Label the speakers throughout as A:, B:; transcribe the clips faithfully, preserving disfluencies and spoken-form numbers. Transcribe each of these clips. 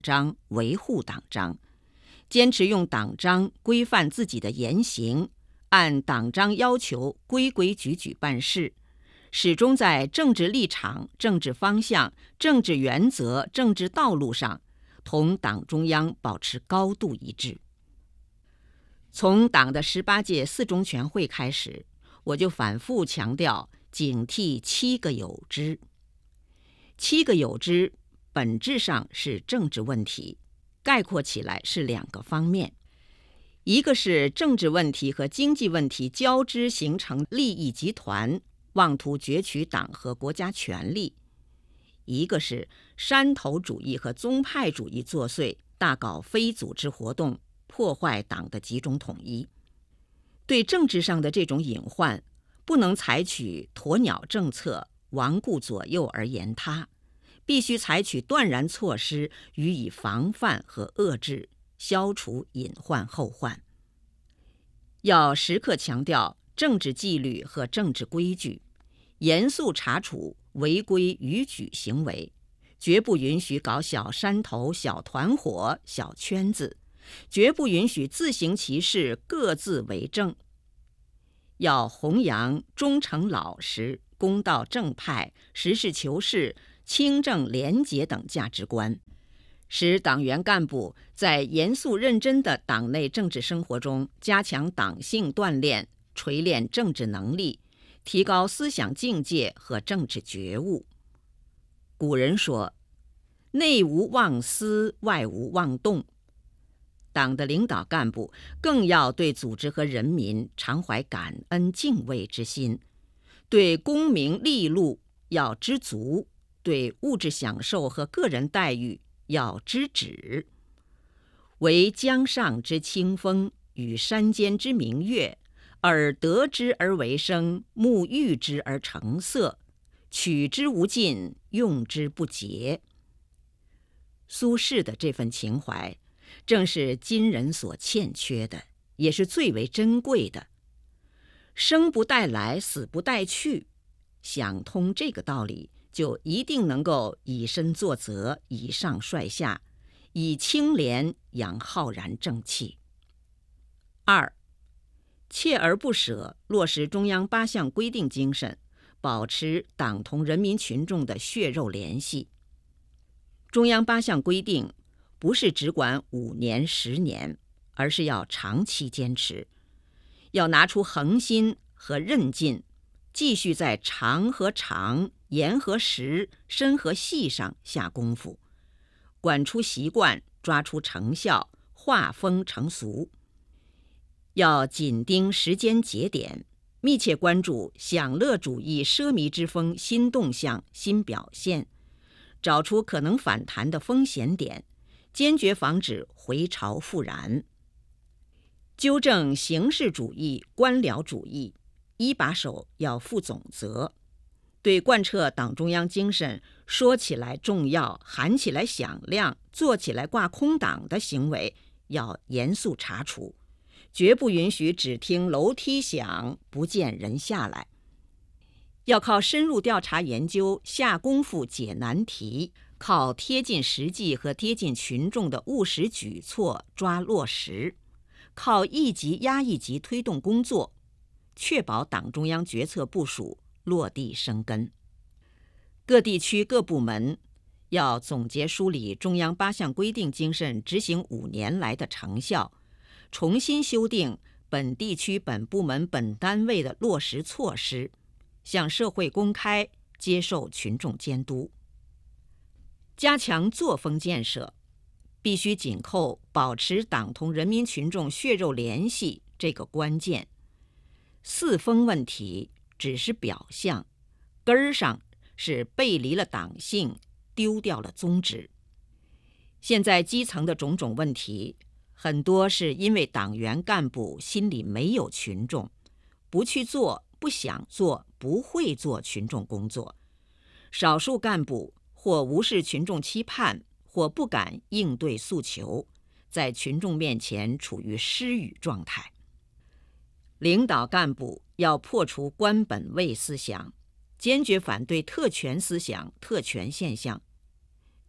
A: 章，维护党章，坚持用党章规范自己的言行，按党章要求规规矩矩办事，始终在政治立场、政治方向、政治原则、政治道路上同党中央保持高度一致。从党的十八届四中全会开始，我就反复强调警惕七个有之。七个有之本质上是政治问题，概括起来是两个方面，一个是政治问题和经济问题交织形成利益集团，妄图攫取党和国家权力；一个是山头主义和宗派主义作祟，大搞非组织活动，破坏党的集中统一。对政治上的这种隐患，不能采取鸵鸟政策，罔顾左右而言他，必须采取断然措施予以防范和遏制，消除隐患后患。要时刻强调政治纪律和政治规矩，严肃查处违规逾矩行为，绝不允许搞小山头、小团伙、小圈子，绝不允许自行其事，各自为政。要弘扬忠诚老实、公道正派、实事求是、清正廉洁等价值观，使党员干部在严肃认真的党内政治生活中加强党性锻炼，锤炼政治能力，提高思想境界和政治觉悟。古人说，内无妄思，外无妄动。党的领导干部更要对组织和人民常怀感恩敬畏之心，对功名利禄要知足，对物质享受和个人待遇要知止。惟江上之清风，与山间之明月，耳得之而为声，目遇之而成色，取之无尽，用之不竭。苏轼的这份情怀，正是今人所欠缺的，也是最为珍贵的。生不带来，死不带去，想通这个道理，就一定能够以身作则，以上率下，以清廉养浩然正气。二，锲而不舍落实中央八项规定精神，保持党同人民群众的血肉联系。中央八项规定不是只管五年十年，而是要长期坚持，要拿出恒心和韧劲，继续在长和长、严和实、深和细上下功夫，管出习惯，抓出成效，化风成俗。要紧盯时间节点，密切关注享乐主义奢靡之风新动向、新表现，找出可能反弹的风险点，坚决防止回潮复燃。纠正形式主义、官僚主义，一把手要负总责。对贯彻党中央精神说起来重要、喊起来响亮、做起来挂空党的行为，要严肃查处，绝不允许只听楼梯响，不见人下来。要靠深入调查研究，下功夫解难题，靠贴近实际和贴近群众的务实举措抓落实，靠一级压一级推动工作，确保党中央决策部署落地生根。各地区各部门要总结梳理中央八项规定精神执行五年来的成效，重新修订本地区本部门本单位的落实措施，向社会公开，接受群众监督。加强作风建设，必须紧扣保持党同人民群众血肉联系这个关键。四风问题只是表象，根儿上是背离了党性，丢掉了宗旨。现在基层的种种问题，很多是因为党员干部心里没有群众，不去做，不想做，不会做群众工作。少数干部或无视群众期盼，或不敢应对诉求，在群众面前处于失语状态。领导干部要破除官本位思想，坚决反对特权思想、特权现象，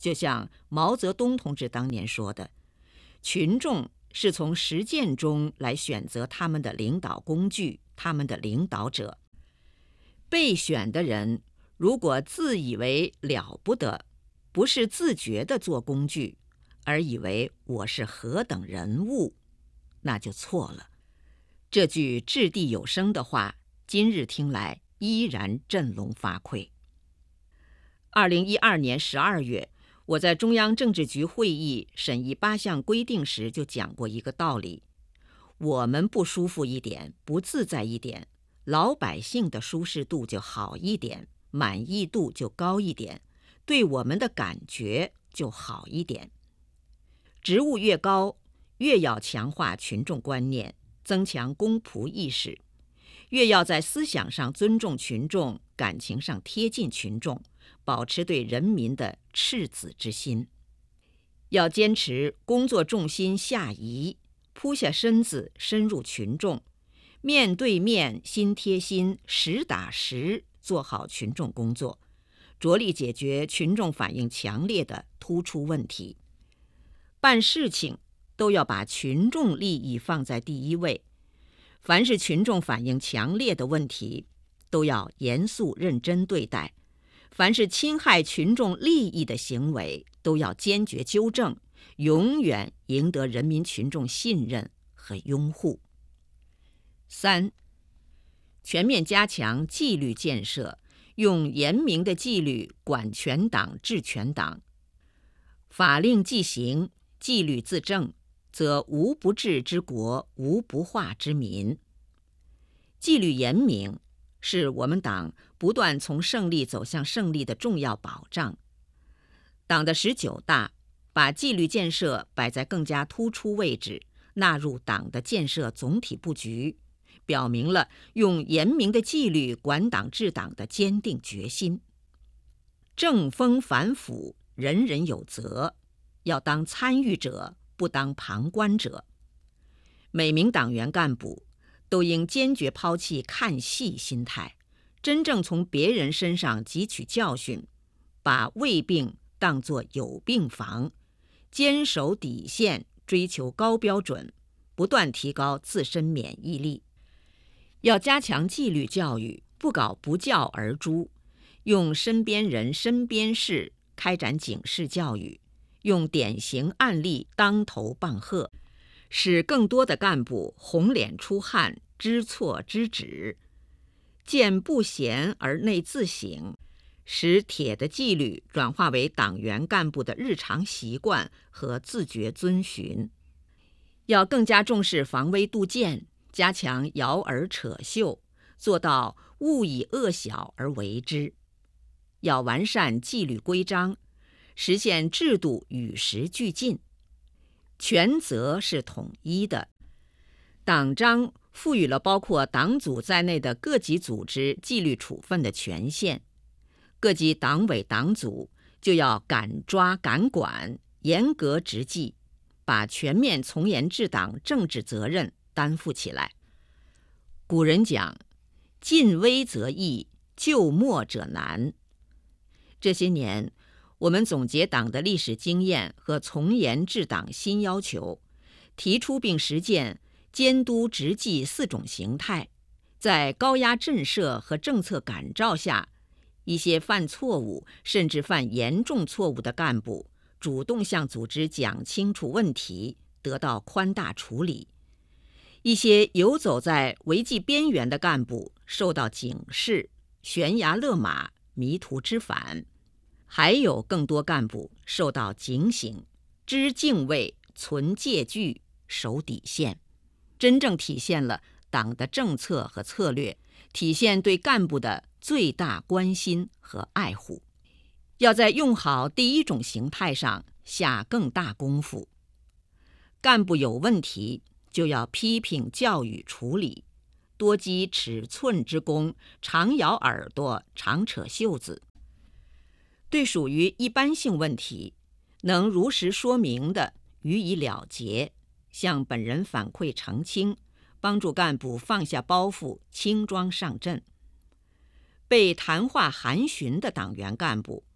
A: 就像毛泽东同志当年说的，群众是从实践中来选择他们的领导工具，他们的领导者。被选的人如果自以为了不得，不是自觉地做工具，而以为我是何等人物，那就错了。这句掷地有声的话，今日听来依然振聋发聩。二零一二年十二月，我在中央政治局会议审议八项规定时就讲过一个道理：我们不舒服一点，不自在一点，老百姓的舒适度就好一点，满意度就高一点，对我们的感觉就好一点。职务越高，越要强化群众观念，增强公仆意识，越要在思想上尊重群众，感情上贴近群众，保持对人民的赤子之心。要坚持工作重心下移，扑下身子深入群众，面对面心贴心实打实做好群众工作，着力解决群众反映强烈的突出问题。办事情都要把群众利益放在第一位，凡是群众反映强烈的问题，都要严肃认真对待，凡是侵害群众利益的行为，都要坚决纠正，永远赢得人民群众信任和拥护。三、全面加强纪律建设，用严明的纪律管全党治全党。法令既行，纪律自正，则无不治之国，无不化之民。纪律严明是我们党不断从胜利走向胜利的重要保障。党的十九大把纪律建设摆在更加突出位置，纳入党的建设总体布局，表明了用严明的纪律管党治党的坚定决心。正风反腐，人人有责，要当参与者，不当旁观者。每名党员干部都应坚决抛弃看戏心态，真正从别人身上汲取教训，把胃病当作有病防，坚守底线，追求高标准，不断提高自身免疫力。要加强纪律教育，不搞不教而诛，用身边人身边事开展警示教育，用典型案例当头棒喝，使更多的干部红脸出汗，知错知止，见不贤而内自省，使铁的纪律转化为党员干部的日常习惯和自觉遵循。要更加重视防微杜渐，加强摇饵扯袖，做到勿以恶小而为之。要完善纪律规章，实现制度与时俱进。权责是统一的，党章赋予了包括党组在内的各级组织纪律处分的权限，各级党委党组就要敢抓敢管，严格执纪，把全面从严治党政治责任担负起来。古人讲，近微则易，就末者难。这些年，我们总结党的历史经验和从严治党新要求，提出并实践监督执纪四种形态。在高压震慑和政策感召下，一些犯错误甚至犯严重错误的干部主动向组织讲清楚问题，得到宽大处理；一些游走在违纪边缘的干部受到警示，悬崖勒马，迷途知返；还有更多干部受到警醒，知敬畏，存戒惧，守底线，真正体现了党的政策和策略，体现对干部的最大关心和爱护。要在用好第一种形态上下更大功夫。干部有问题，就要批评教育处理，多积尺寸之功，常咬耳朵，常扯袖子。对属于一般性问题，能如实说明的予以了结，向本人反馈澄清，帮助干部放下包袱，轻装上阵。被谈话函询的党员干部，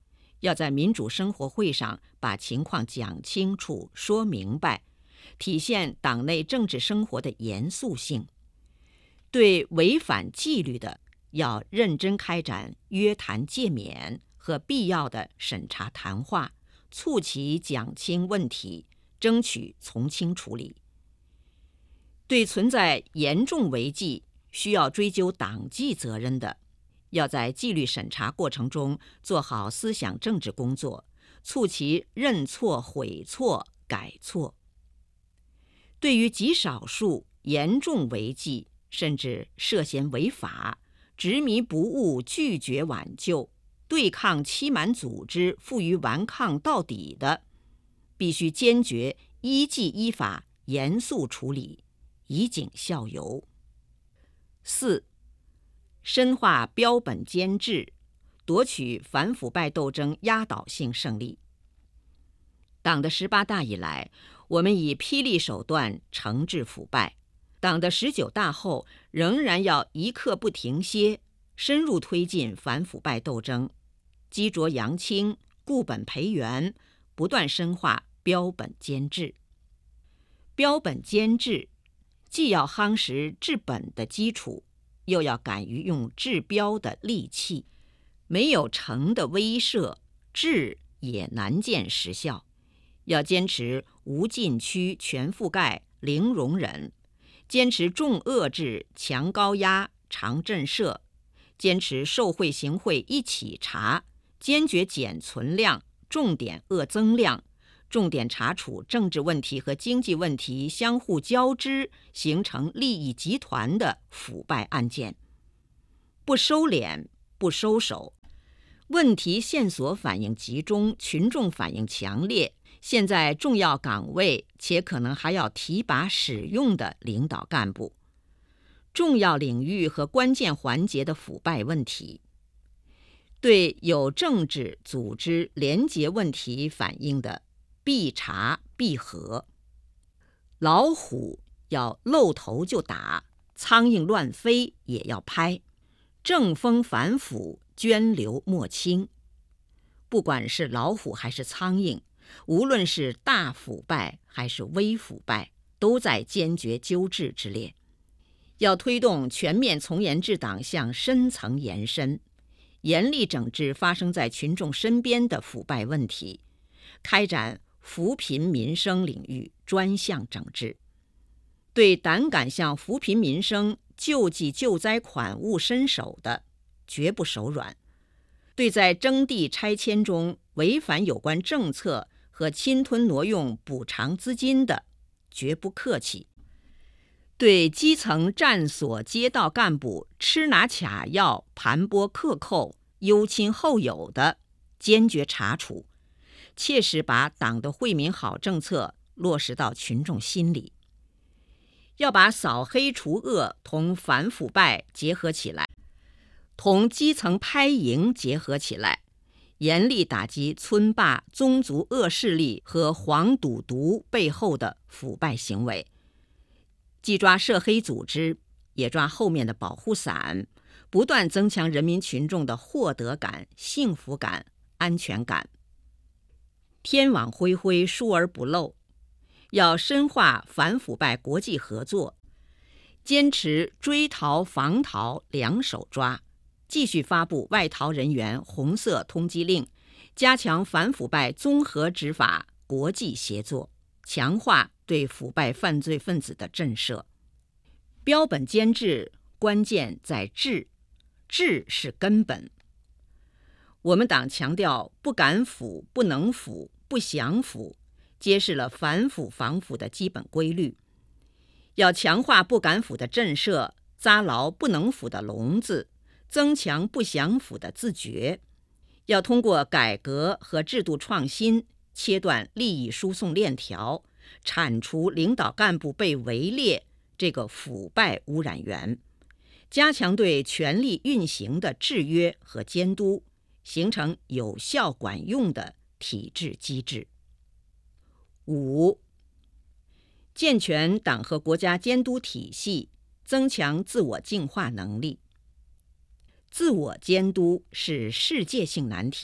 A: 要在民主生活会上把情况讲清楚、说明白，体现党内政治生活的严肃性。对违反纪律的，要认真开展约谈诫勉和必要的审查谈话，促其讲清问题，争取从轻处理。对存在严重违纪、需要追究党纪责任的，要在纪律审查过程中做好思想政治工作，促其认错、悔错、改错。对于极少数严重违纪，甚至涉嫌违法、执迷不悟、拒绝挽救、对抗欺瞒组织、负隅顽抗到底的，必须坚决依纪依法严肃处理，以儆效尤。四、深化标本兼治，夺取反腐败斗争压倒性胜利。党的十八大以来，我们以霹雳手段惩治腐败；党的十九大后，仍然要一刻不停歇，深入推进反腐败斗争，积浊扬清，固本培元，不断深化标本兼治。标本兼治，既要夯实治本的基础，又要敢于用治标的利器。没有惩的威慑，治也难见实效。要坚持无禁区、全覆盖、零容忍，坚持重遏制、强高压、长震慑，坚持受贿行贿一起查，坚决减存量，重点遏增量，重点查处政治问题和经济问题相互交织，形成利益集团的腐败案件。不收敛，不收手，问题线索反应集中，群众反应强烈，现在重要岗位且可能还要提拔使用的领导干部，重要领域和关键环节的腐败问题，对有政治组织廉洁问题反映的，必查必核。老虎要露头就打，苍蝇乱飞也要拍，正风反腐，涓流莫清。不管是老虎还是苍蝇，无论是大腐败还是微腐败，都在坚决纠治之列。要推动全面从严治党向深层延伸，严厉整治发生在群众身边的腐败问题，开展扶贫民生领域专项整治。对胆敢向扶贫民生、救济救灾款物伸手的，绝不手软；对在征地拆迁中违反有关政策和侵吞挪用补偿资金的，绝不客气；对基层站所街道干部吃拿卡要、盘剥克扣、优亲厚友的，坚决查处，切实把党的惠民好政策落实到群众心里。要把扫黑除恶同反腐败结合起来，同基层拍蝇结合起来，严厉打击村霸、宗族恶势力和黄赌毒背后的腐败行为，既抓涉黑组织，也抓后面的保护伞，不断增强人民群众的获得感、幸福感、安全感。天网恢恢，疏而不漏，要深化反腐败国际合作，坚持追逃防逃两手抓，继续发布外逃人员红色通缉令，加强反腐败综合执法国际协作，强化对腐败犯罪分子的震慑。标本兼治关键在治，治是根本。我们党强调不敢腐、不能腐、不想腐，揭示了反腐防腐的基本规律。要强化不敢腐的震慑，扎牢不能腐的笼子，增强不想腐的自觉。要通过改革和制度创新，切断利益输送链条，铲除领导干部被围猎这个腐败污染源，加强对权力运行的制约和监督，形成有效管用的体制机制。五、健全党和国家监督体系，增强自我净化能力。自我监督是世界性难题，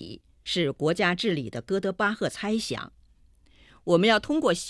A: 是国家治理的哥德巴赫猜想。我们要通过